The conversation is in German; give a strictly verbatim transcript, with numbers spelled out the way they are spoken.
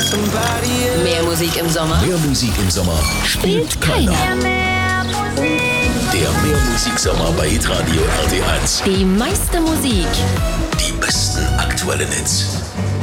Mehr Musik im Sommer. Mehr Musik im Sommer spielt keiner. Der Mehrmusiksommer bei Hitradio R T eins. Die meiste Musik. Die besten aktuellen Hits.